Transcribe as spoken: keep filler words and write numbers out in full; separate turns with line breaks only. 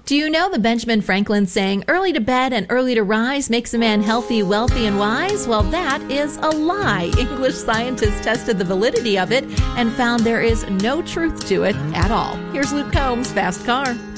Do you know the Benjamin Franklin saying, early to bed and early to rise makes a man healthy, wealthy, and wise? Well, that is a lie. English scientists tested the validity of it and found there is no truth to it at all. Here's Luke Combs' Fast Car.